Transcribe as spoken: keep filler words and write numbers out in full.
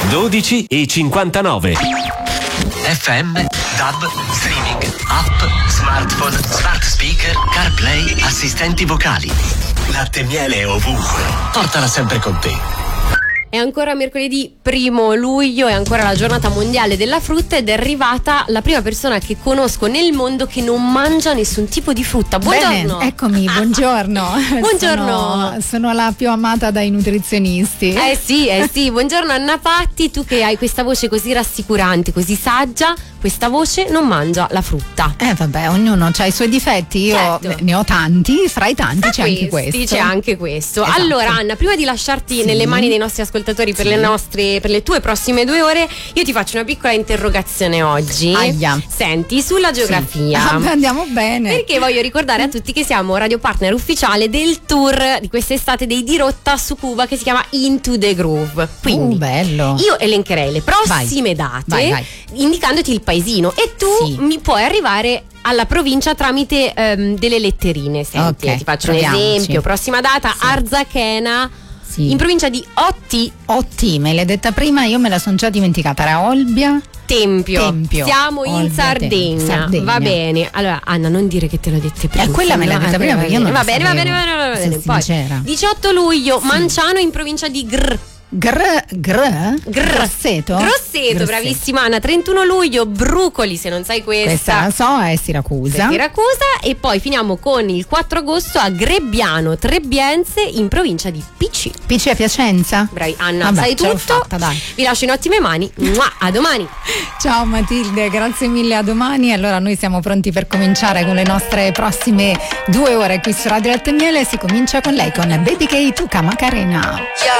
dodici e cinquantanove. F M, D A B, streaming, app, smartphone, smart speaker, CarPlay, assistenti vocali. Latte e miele ovunque. Portala sempre con te. È ancora mercoledì primo luglio, è ancora la giornata mondiale della frutta ed è arrivata la prima persona che conosco nel mondo che non mangia nessun tipo di frutta. Buongiorno. Bene, eccomi, buongiorno. Buongiorno. Sono, sono la più amata dai nutrizionisti. Eh sì, eh sì, buongiorno Anna Patti, tu che hai questa voce così rassicurante, così saggia, questa voce non mangia la frutta. Eh vabbè, ognuno ha i suoi difetti, io Certo. ne ho tanti, fra i tanti Tra c'è anche questi questo. C'è anche questo. Esatto. Allora Anna, prima di lasciarti Sì. nelle mani dei nostri ascoltatori per Sì. le nostre per le tue prossime due ore, io ti faccio una piccola interrogazione oggi. Aia. Senti, sulla geografia. Sì. Ah, andiamo bene. Perché voglio ricordare a tutti che siamo radio partner ufficiale del tour di quest'estate dei Dirotta su Cuba che si chiama Into the Groove. Quindi Uh, bello. io elencherei le prossime Vai. date Vai, vai. indicandoti il paesino e tu Sì. mi puoi arrivare alla provincia tramite ehm, delle letterine. Senti, Ok, eh, ti faccio proviamoci. un esempio. Prossima data, Sì. Arzachena, Sì. in provincia di Otti. Otti, me l'hai detta prima, io me la sono già dimenticata. Era Olbia. Tempio. Tempio. Siamo in Olbia, Sardegna. Tempio. Sardegna. Va bene. Allora, Anna, non dire che te l'ho dette prima. Eh, quella me l'ha No, detta eh, prima va perché io non bene. la Va bene, va bene, va sapevo, bene, va bene. sono Poi, sincera. diciotto luglio, Manciano in provincia di Gr. Gr, gr, Gr. Grosseto. Grosseto, bravissima Anna. trentuno luglio, Brucoli, se non sai questa. Questa la so, è Siracusa. Siracusa. E poi finiamo con il quattro agosto a Grebbiano Trebbiense in provincia di P C. P C a Piacenza. Bravi Anna, Vabbè, sai ce l'ho tutto. fatta, dai. Vi lascio in ottime mani. Mua, a domani. Ciao Matilde, grazie mille, a domani. Allora noi siamo pronti per cominciare con le nostre prossime due ore qui su Radio Latte e Miele. Si comincia con lei, con Baby K Tuca Macarena.